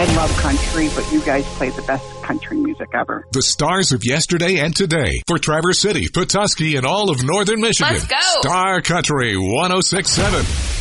I love country, but you guys play the best country music ever. The stars of yesterday and today for Traverse City, Petoskey, and all of northern Michigan. Let's go! Star Country 106.7.